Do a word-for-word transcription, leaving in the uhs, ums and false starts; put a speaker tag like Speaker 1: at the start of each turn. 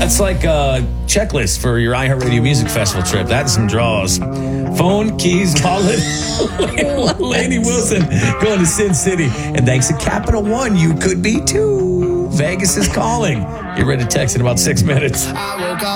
Speaker 1: That's like a checklist for your iHeartRadio Music Festival trip. That's some draws. Phone, keys, wallet. Lainey Wilson going to Sin City. And thanks to Capital One, you could be too. Vegas is calling. Get ready to text in about six minutes.
Speaker 2: I woke up